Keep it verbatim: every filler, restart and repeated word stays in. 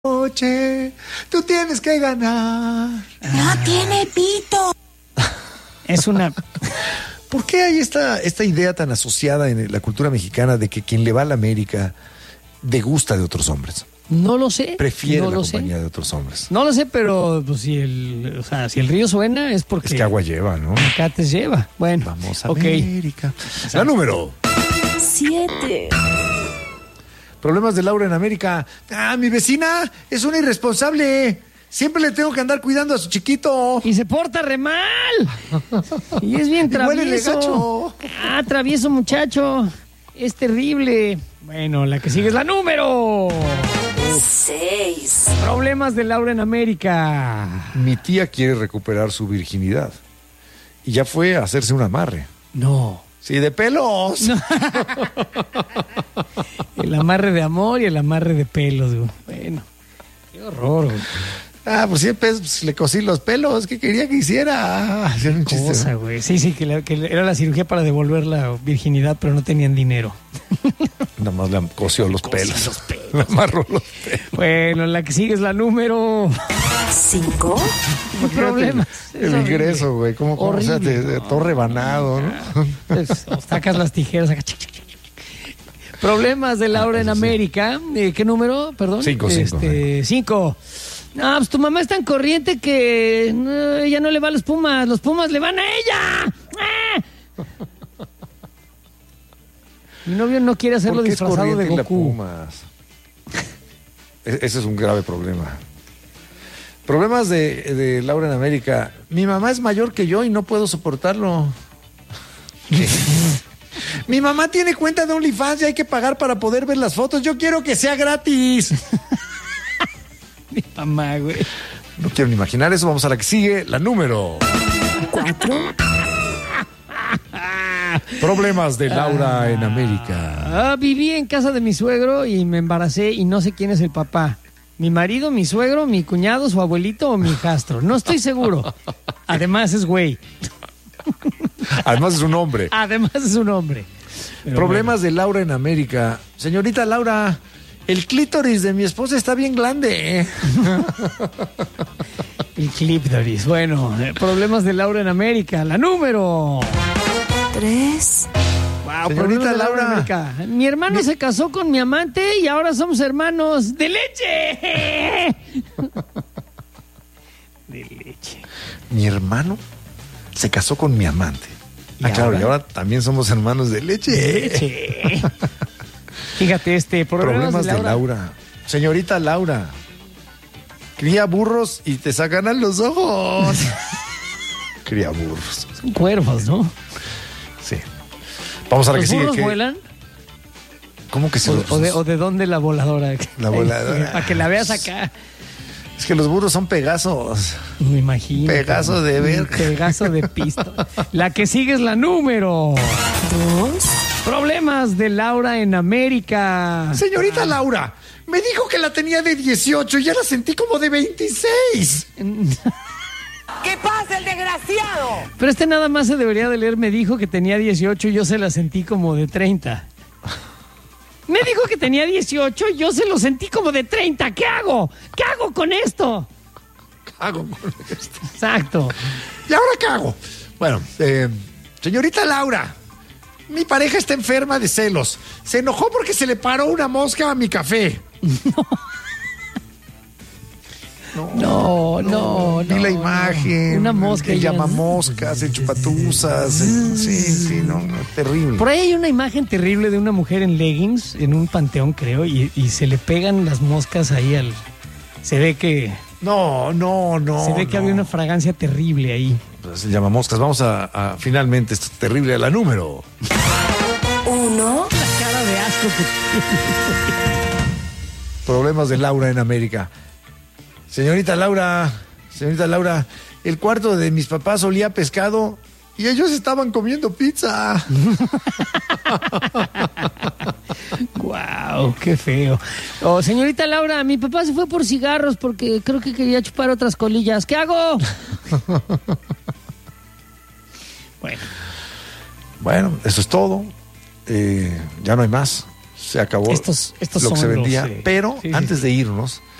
noche, tú tienes que ganar. No tiene pito. Es una... ¿Por qué hay esta, esta idea tan asociada en la cultura mexicana de que quien le va a la América degusta de otros hombres? No lo sé. Prefiere no la lo compañía sé. de otros hombres. No lo sé, pero pues, si el, o sea, si el río suena es porque... Es que agua lleva, ¿no? Cates lleva. Bueno, Vamos a okay. América. La número Siete. Problemas de Laura en América. Ah, mi vecina es una irresponsable. Siempre le tengo que andar cuidando a su chiquito. Y se porta re mal. Y es bien Y huele travieso. gacho. Ah, travieso muchacho. Es terrible. Bueno, la que sigue es la número Seis. Problemas de Laura en América. Mi tía quiere recuperar su virginidad. Y ya fue a hacerse un amarre. No. Sí, de pelos. No. El amarre de amor y el amarre de pelos, güey. Bueno, qué horror, güey. Ah, pues sí, pues, le cosí los pelos. ¿Qué quería que hiciera? Hacer un chiste. Cosa, güey. Sí, sí, que, la- que era la cirugía para devolver la virginidad, pero no tenían dinero. Nada más le cosió los Cosió pelos. los pelos. Le amarró los pelos. Bueno, la que sigue es la número... Cinco. Problemas. El Es horrible. ingreso, güey. ¿Cómo, cómo o sea, de, Horrible. de todo rebanado, ¿no? Pues, sacas las tijeras. Saca... Problemas de Laura Ah, en eso sí. América. Eh, ¿Qué número? Perdón. Cinco, cinco, Este, cinco. No, pues tu mamá es tan corriente que no, ella no le va a los Pumas. Los Pumas le van a ella. ¡Ah! Mi novio no quiere hacerlo ¿Por qué es disfrazado de corriente la Goku. Pumas? E- Ese es un grave problema. Problemas de, de Laura en América. Mi mamá es mayor que yo y no puedo soportarlo. ¿Qué? Mi mamá tiene cuenta de OnlyFans y hay que pagar para poder ver las fotos. Yo quiero que sea gratis. Mi mamá, güey. No quiero ni imaginar eso. Vamos a la que sigue. La número. Cuatro. Problemas de Laura en América. Ah, viví en casa de mi suegro y me embaracé y no sé quién es el papá. Mi marido, mi suegro, mi cuñado, su abuelito o mi hijastro. No estoy seguro. Además es güey. Además es un hombre. Además es un hombre. Pero Problemas de Laura en América. Señorita Laura, el clítoris de mi esposa está bien grande. bueno, el clip, Doris. Bueno, eh, problemas de Laura en América. La número. Tres. Wow, Señorita problemas de Laura. en América. Mi hermano Mi- se casó con mi amante y ahora somos hermanos de leche. De leche. Mi hermano se casó con mi amante. ¿Y Ah, claro, ahora? y ahora también somos hermanos de leche. De leche. Fíjate, este, problemas, Problemas de Laura. de Laura. Señorita Laura, cría burros y te sacan los ojos. Cría burros. Son cuervos, ¿no? Sí. Vamos a la que ¿Los sigue. burros que- vuelan? ¿Cómo que se ¿O, los- o de, ¿O de dónde la voladora? La voladora. Para que la veas acá. Es que los burros son pegasos. Me imagino. Pegaso de verga. Pegaso de pisto. La que sigue es la número. Dos. Problemas de Laura en América. Señorita Laura, me dijo que la tenía de dieciocho y ya la sentí como de veintiséis. ¿Qué pasa, el desgraciado? Pero este nada más se debería de leer. Me dijo que tenía dieciocho y yo se la sentí como de treinta. Me dijo que tenía dieciocho y yo se lo sentí como de treinta. ¿Qué hago? ¿Qué hago con esto? Hago con esto. Exacto. ¿Y ahora qué hago? Bueno, eh, señorita Laura, mi pareja está enferma de celos. Se enojó porque se le paró una mosca a mi café. No, no, Vi no. la imagen. Una mosca. El ya. llamamoscas, el chupatuzas. el- Sí, sí, no, no, terrible. Por ahí hay una imagen terrible de una mujer en leggings, en un panteón, creo, y, y se le pegan las moscas ahí al... Se ve que... No, no, no. se ve que no. había una fragancia terrible ahí. Pues, el llamamoscas. Vamos a, a finalmente, esto es terrible, a la número. Uno. La cara de asco que... Problemas de Laura en América. Señorita Laura, señorita Laura, el cuarto de mis papás olía a pescado y ellos estaban comiendo pizza. Wow, qué feo. Oh, señorita Laura, mi papá se fue por cigarros porque creo que quería chupar otras colillas. ¿Qué hago? Bueno, Bueno, eso es todo. Eh, ya no hay más. Se acabó Estos- estos lo que son se vendía. los, eh, pero sí, sí, antes sí. de irnos,